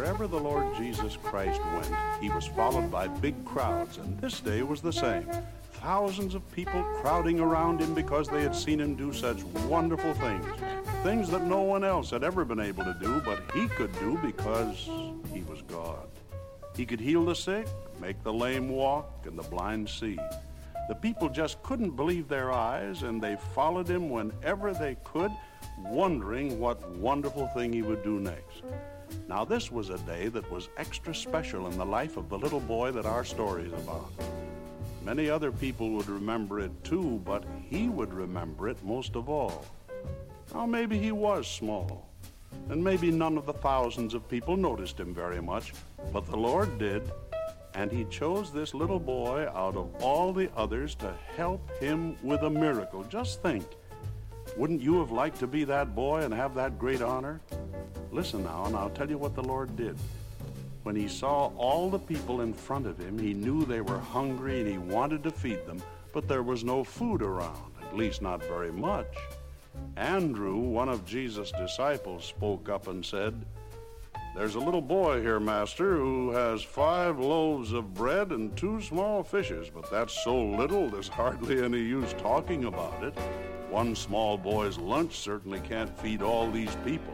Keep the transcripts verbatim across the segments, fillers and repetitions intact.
wherever the Lord Jesus Christ went, he was followed by big crowds, and this day was the same. Thousands of people crowding around him because they had seen him do such wonderful things. Things that no one else had ever been able to do, but he could do because he was God. He could heal the sick, make the lame walk, and the blind see. The people just couldn't believe their eyes, and they followed him whenever they could, wondering what wonderful thing he would do next. Now, this was a day that was extra special in the life of the little boy that our story is about. Many other people would remember it too, but he would remember it most of all. Now, maybe he was small, and maybe none of the thousands of people noticed him very much, but the Lord did, and he chose this little boy out of all the others to help him with a miracle. Just think, wouldn't you have liked to be that boy and have that great honor? Listen now, and I'll tell you what the Lord did. When he saw all the people in front of him, he knew they were hungry and he wanted to feed them, but there was no food around, at least not very much. Andrew, one of Jesus' disciples, spoke up and said, "There's a little boy here, Master, who has five loaves of bread and two small fishes, but that's so little there's hardly any use talking about it. One small boy's lunch certainly can't feed all these people."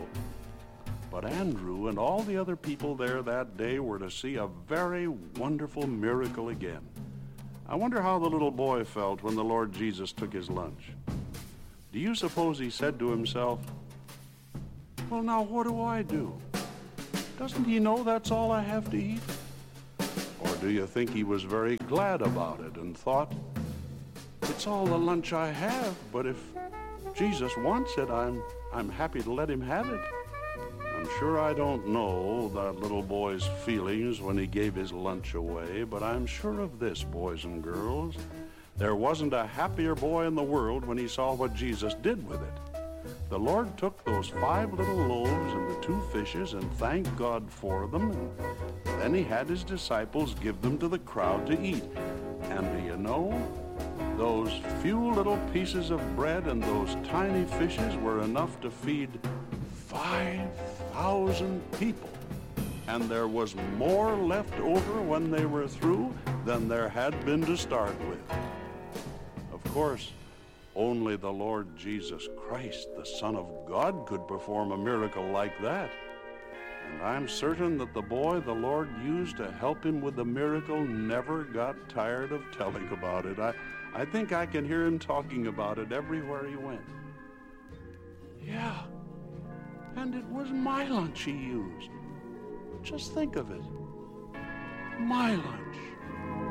But Andrew and all the other people there that day were to see a very wonderful miracle again. I wonder how the little boy felt when the Lord Jesus took his lunch. Do you suppose he said to himself, "Well, now what do I do? Doesn't he know that's all I have to eat?" Or do you think he was very glad about it and thought, "It's all the lunch I have, but if Jesus wants it, I'm, I'm happy to let him have it"? I'm sure I don't know that little boy's feelings when he gave his lunch away, but I'm sure of this, boys and girls. There wasn't a happier boy in the world when he saw what Jesus did with it. The Lord took those five little loaves and the two fishes and thanked God for them, and then he had his disciples give them to the crowd to eat. And do you know, those few little pieces of bread and those tiny fishes were enough to feed five thousand people, and there was more left over when they were through than there had been to start with. Of course, only the Lord Jesus Christ, the Son of God, could perform a miracle like that. And I'm certain that the boy the Lord used to help him with the miracle never got tired of telling about it. I, I think I can hear him talking about it everywhere he went. Yeah. And it was my lunch he used. Just think of it. My lunch.